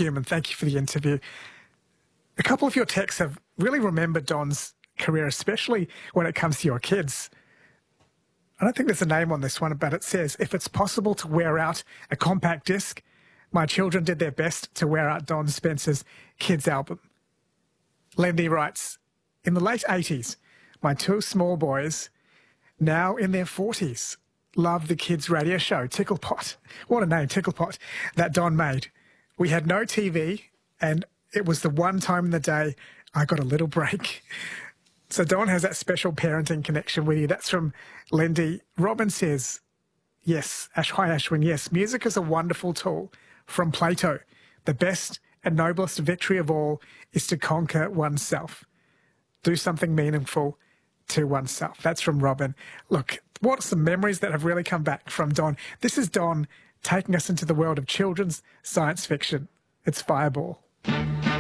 human. Thank you for the interview. A couple of your texts have really remembered Don's career, especially when it comes to your kids. I don't think there's a name on this one, but it says, if it's possible to wear out a compact disc, my children did their best to wear out Don Spencer's kids album. Lindy writes, in the late 80s, my two small boys, now in their 40s, loved the kids' radio show, Ticklepot. What a name, Ticklepot, that Don made. We had no TV, and it was the one time in the day I got a little break. So Don has that special parenting connection with you. That's from Lindy. Robin says, yes, hi Ashwin, yes, music is a wonderful tool. From Plato, the best and noblest victory of all is to conquer oneself. Do something meaningful to oneself. That's from Robin. Look, what are some memories that have really come back from Don? This is Don taking us into the world of children's science fiction. It's Fireball.